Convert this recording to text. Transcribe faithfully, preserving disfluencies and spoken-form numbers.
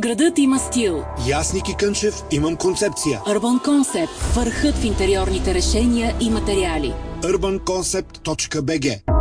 Градът има стил. И аз, Ники Кънчев, имам концепция. Urban Concept. Върхът в интериорните решения и материали. urban concept точка b g